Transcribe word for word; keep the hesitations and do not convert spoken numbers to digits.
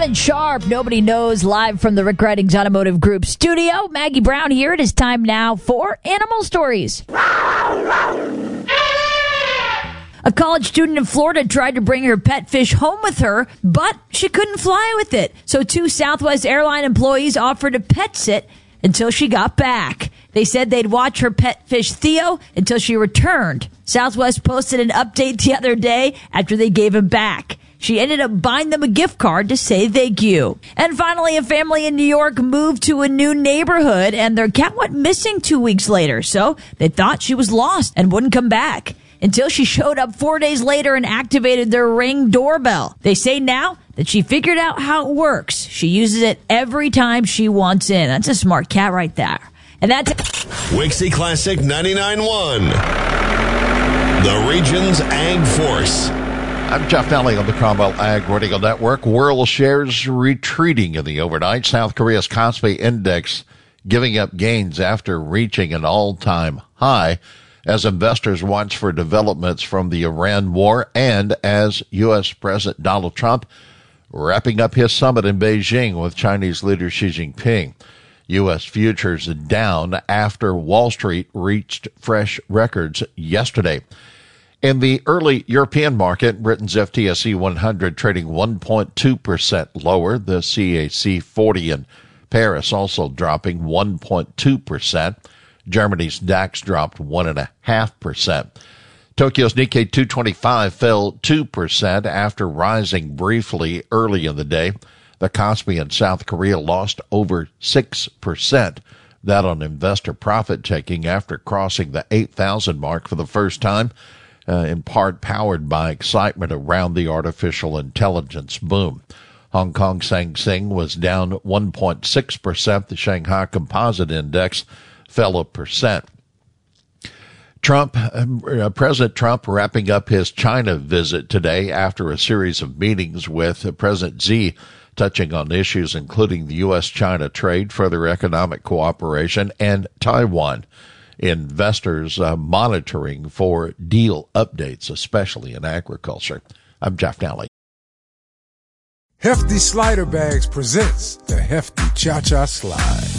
seven sharp. Nobody knows, live from the Rick Reddings Automotive Group studio. Maggie Brown here. It is time now for Animal Stories. A college student in Florida tried to bring her pet fish home with her, but she couldn't fly with it. So two Southwest airline employees offered to pet sit until she got back. They said they'd watch her pet fish Theo until she returned. Southwest posted an update the other day after they gave him back. She ended up buying them a gift card to say thank you. And finally, a family in New York moved to a new neighborhood, and their cat went missing two weeks later. So they thought she was lost and wouldn't come back until she showed up four days later and activated their Ring doorbell. They say now that she figured out how it works. She uses it every time she wants in. That's a smart cat right there. And that's Wixie Classic ninety-nine point one, the region's Ag Force. I'm Jeff Nally on the Cromwell Ag Radio Network. World shares retreating in the overnight. South Korea's Kospi Index giving up gains after reaching an all-time high as investors watch for developments from the Iran war and as U S. President Donald Trump wrapping up his summit in Beijing with Chinese leader Xi Jinping. U S futures down after Wall Street reached fresh records yesterday. In the early European market, Britain's F T S E one hundred trading one point two percent lower. The C A C forty in Paris also dropping one point two percent. Germany's DAX dropped one point five percent. Tokyo's Nikkei two twenty-five fell two percent after rising briefly early in the day. The Kospi in South Korea lost over six percent. That on investor profit-taking after crossing the eight thousand mark for the first time, uh, in part powered by excitement around the artificial intelligence boom. Hong Kong Hang Seng was down one point six percent. The Shanghai Composite Index fell a percent. Trump, uh, President Trump wrapping up his China visit today after a series of meetings with uh, President Xi, touching on issues including the U S China trade, further economic cooperation, and Taiwan. Investors uh, monitoring for deal updates, especially in agriculture. I'm Jeff Nally. Hefty Slider Bags presents the Hefty Cha-Cha Slide.